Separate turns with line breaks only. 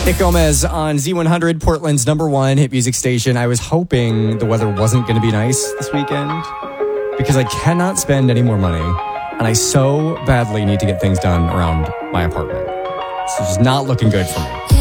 Nick Gomez on Z100, Portland's number one hit music station. I was hoping the weather wasn't going to be nice this weekend because I cannot spend any more money, and I so badly need to get things done around my apartment. It's just not looking good for me.